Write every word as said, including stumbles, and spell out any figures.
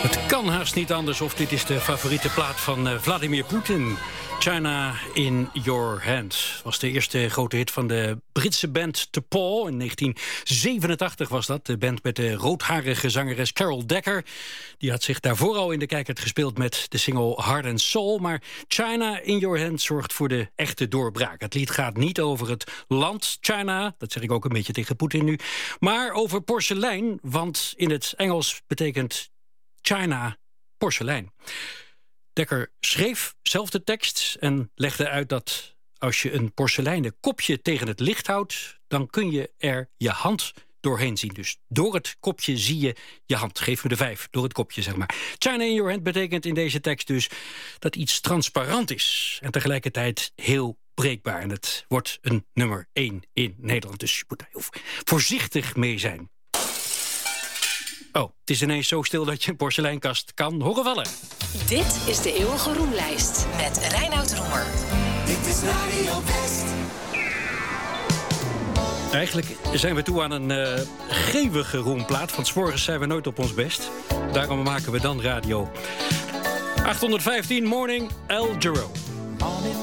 Het kan haast niet anders of dit is de favoriete plaat van uh, Vladimir Poetin. China in Your Hands was de eerste grote hit van de Britse band The Paw. In negentien zevenentachtig was dat. De band met de roodharige zangeres Carol Decker. Die had zich daarvoor al in de kijker gespeeld met de single Heart and Soul. Maar China in Your Hands zorgt voor de echte doorbraak. Het lied gaat niet over het land China, dat zeg ik ook een beetje tegen Poetin nu, maar over porselein, want in het Engels betekent China porselein. Dekker schreef zelf de tekst en legde uit dat als je een porseleinen kopje tegen het licht houdt, dan kun je er je hand doorheen zien. Dus door het kopje zie je je hand. Geef me de vijf, door het kopje, zeg maar. China in your hand betekent in deze tekst dus dat iets transparant is en tegelijkertijd heel breekbaar. En het wordt een nummer één in Nederland. Dus je moet daar heel voorzichtig mee zijn. Oh, het is ineens zo stil dat je een porseleinkast kan horen vallen. Dit is de Eeuwige Roemlijst met Reinoud Roemer. Dit is Radio West. Eigenlijk zijn we toe aan een uh, geeuwige roemplaat. Van 's morgens zijn we nooit op ons best. Daarom maken we dan radio. achthonderdvijftien Morning El Giro.